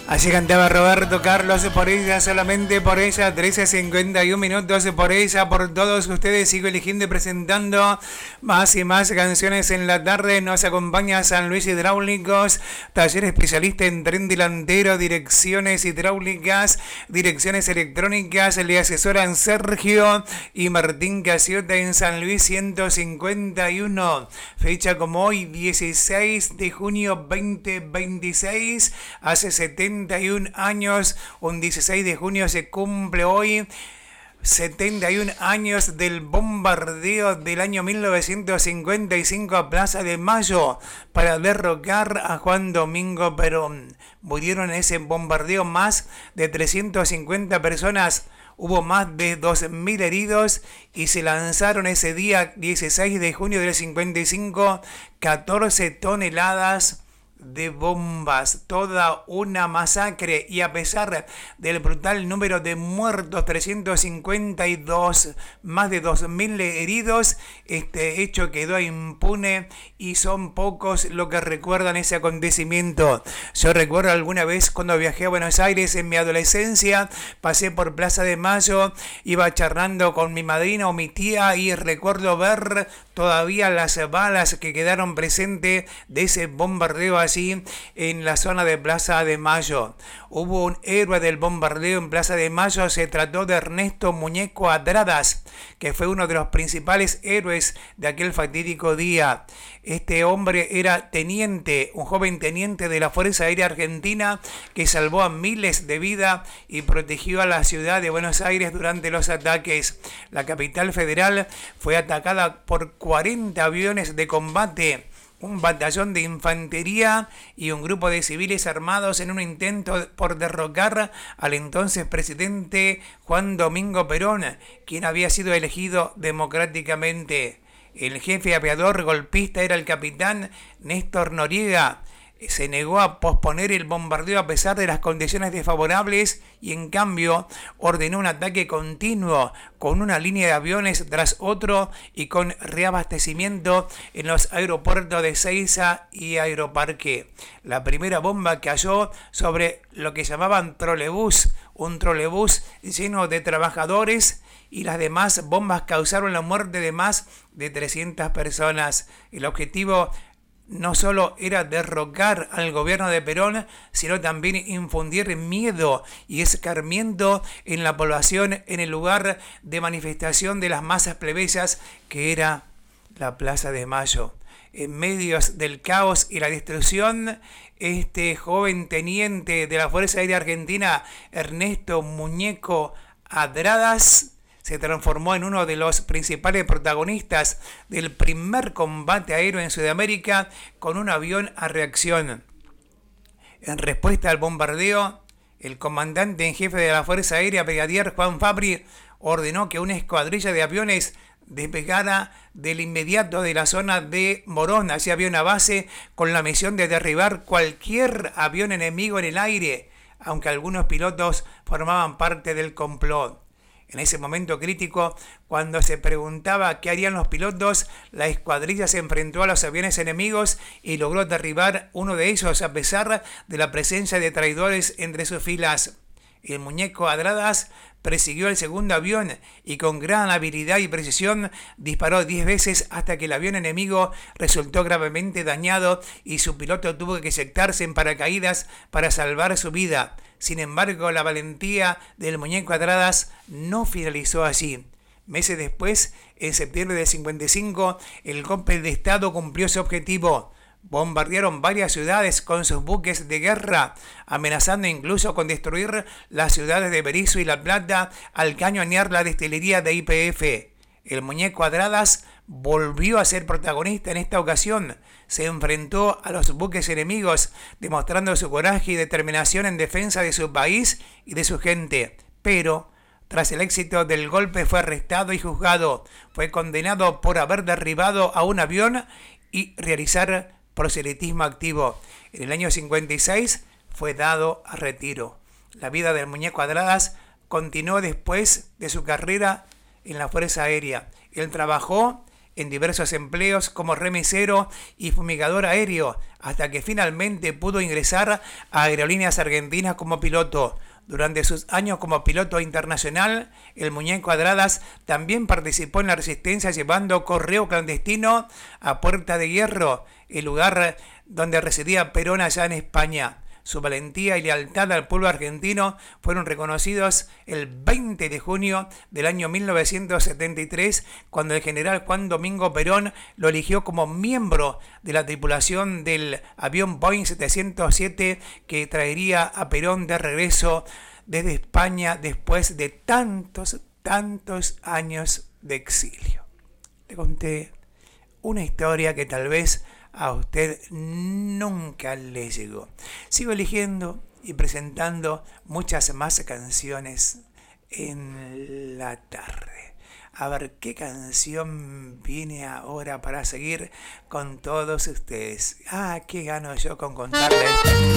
Así cantaba Roberto Carlos, por ella, solamente por ella, 13:51 minutos, por ella, por todos ustedes. Sigo eligiendo y presentando más y más canciones en la tarde. Nos acompaña San Luis Hidráulicos, taller especialista en tren delantero, direcciones hidráulicas, direcciones electrónicas. Le asesoran Sergio y Martín Casiota en San Luis 151. Fecha como hoy, 16 de junio 2026, hace 71 años, un 16 de junio se cumple hoy 71 años del bombardeo del año 1955 a Plaza de Mayo para derrocar a Juan Domingo Perón. Murieron en ese bombardeo más de 350 personas, hubo más de 2.000 heridos y se lanzaron ese día 16 de junio del 55 14 toneladas de bombas, toda una masacre. Y a pesar del brutal número de muertos, 352, más de 2.000 heridos, este hecho quedó impune y son pocos los que recuerdan ese acontecimiento. Yo recuerdo alguna vez cuando viajé a Buenos Aires en mi adolescencia, pasé por Plaza de Mayo, iba charlando con mi madrina o mi tía y recuerdo ver todavía las balas que quedaron presentes de ese bombardeo allí en la zona de Plaza de Mayo. Hubo un héroe del bombardeo en Plaza de Mayo, se trató de Ernesto Muñeco Adradas, que fue uno de los principales héroes de aquel fatídico día. Este hombre era teniente, un joven teniente de la Fuerza Aérea Argentina que salvó a miles de vidas y protegió a la ciudad de Buenos Aires durante los ataques. La capital federal fue atacada por 40 aviones de combate, un batallón de infantería y un grupo de civiles armados en un intento por derrocar al entonces presidente Juan Domingo Perón, quien había sido elegido democráticamente. El jefe aviador golpista era el capitán Néstor Noriega. Se negó a posponer el bombardeo a pesar de las condiciones desfavorables y en cambio ordenó un ataque continuo con una línea de aviones tras otro y con reabastecimiento en los aeropuertos de Seiza y Aeroparque. La primera bomba cayó sobre lo que llamaban trolebús, un trolebús lleno de trabajadores, y las demás bombas causaron la muerte de más de 300 personas. El objetivo no solo era derrocar al gobierno de Perón, sino también infundir miedo y escarmiento en la población en el lugar de manifestación de las masas plebeyas que era la Plaza de Mayo. En medio del caos y la destrucción, este joven teniente de la Fuerza Aérea Argentina, Ernesto Muñeco Adradas, se transformó en uno de los principales protagonistas del primer combate aéreo en Sudamérica con un avión a reacción. En respuesta al bombardeo, el comandante en jefe de la Fuerza Aérea, brigadier Juan Fabri, ordenó que una escuadrilla de aviones despegara del inmediato de la zona de Morón hacia una base con la misión de derribar cualquier avión enemigo en el aire, aunque algunos pilotos formaban parte del complot. En ese momento crítico, cuando se preguntaba qué harían los pilotos, la escuadrilla se enfrentó a los aviones enemigos y logró derribar uno de ellos a pesar de la presencia de traidores entre sus filas. El Muñeco Adradas persiguió el segundo avión y con gran habilidad y precisión disparó 10 veces hasta que el avión enemigo resultó gravemente dañado y su piloto tuvo que eyectarse en paracaídas para salvar su vida. Sin embargo, la valentía del Muñeco Adradas no finalizó allí. Meses después, en septiembre del 55, el golpe de Estado cumplió su objetivo. Bombardearon varias ciudades con sus buques de guerra, amenazando incluso con destruir las ciudades de Berisso y La Plata al cañonear la destilería de YPF. El Muñeco Adradas volvió a ser protagonista en esta ocasión. Se enfrentó a los buques enemigos, demostrando su coraje y determinación en defensa de su país y de su gente. Pero, tras el éxito del golpe, fue arrestado y juzgado. Fue condenado por haber derribado a un avión y realizar proselitismo activo. En el año 56 fue dado a retiro. La vida del Muñeco Adradas continuó después de su carrera en la Fuerza Aérea. Él trabajó en diversos empleos como remisero y fumigador aéreo, hasta que finalmente pudo ingresar a Aerolíneas Argentinas como piloto. Durante sus años como piloto internacional, el Muñeco Adradas también participó en la resistencia llevando correo clandestino a Puerta de Hierro, el lugar donde residía Perón allá en España. Su valentía y lealtad al pueblo argentino fueron reconocidos el 20 de junio del año 1973, cuando el general Juan Domingo Perón lo eligió como miembro de la tripulación del avión Boeing 707 que traería a Perón de regreso desde España después de tantos años de exilio. Le conté una historia que tal vez a usted nunca le llegó. Sigo eligiendo y presentando muchas más canciones en la tarde. A ver qué canción viene ahora para seguir con todos ustedes. ¿Qué gano yo con contarles